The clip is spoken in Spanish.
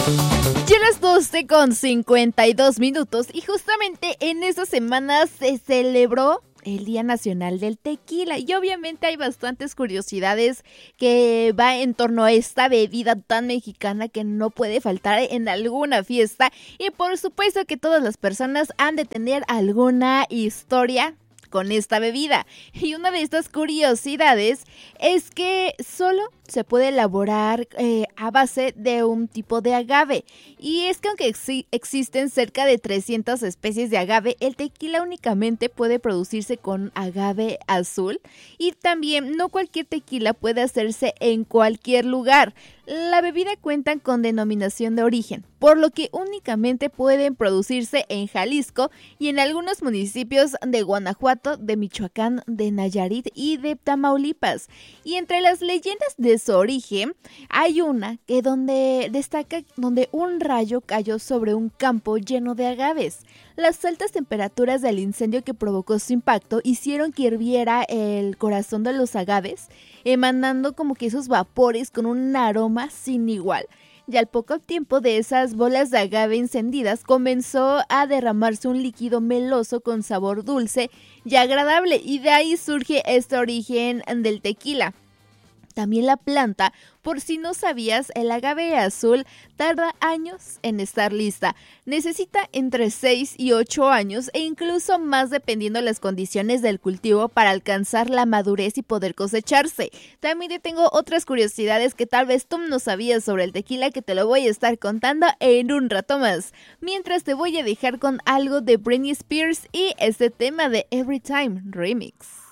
Ya las 12:52 y justamente en esta semana se celebró el Día Nacional del Tequila y obviamente hay bastantes curiosidades que va en torno a esta bebida tan mexicana que no puede faltar en alguna fiesta y por supuesto que todas las personas han de tener alguna historia con esta bebida. Y una de estas curiosidades es que solo se puede elaborar a base de un tipo de agave. Y es que aunque existen cerca de 300 especies de agave, el tequila únicamente puede producirse con agave azul. Y también no cualquier tequila puede hacerse en cualquier lugar. La bebida cuenta con denominación de origen, por lo que únicamente pueden producirse en Jalisco y en algunos municipios de Guanajuato, de Michoacán, de Nayarit y de Tamaulipas. Y entre las leyendas de su origen, hay una que destaca donde un rayo cayó sobre un campo lleno de agaves. Las altas temperaturas del incendio que provocó su impacto hicieron que hirviera el corazón de los agaves, emanando como que esos vapores con un aroma sin igual. Y al poco tiempo de esas bolas de agave encendidas comenzó a derramarse un líquido meloso con sabor dulce y agradable, y de ahí surge este origen del tequila. También la planta, por si no sabías, el agave azul tarda años en estar lista. Necesita entre 6 y 8 años e incluso más dependiendo de las condiciones del cultivo para alcanzar la madurez y poder cosecharse. También te tengo otras curiosidades que tal vez tú no sabías sobre el tequila que te lo voy a estar contando en un rato más. Mientras te voy a dejar con algo de Britney Spears y este tema de Every Time Remix.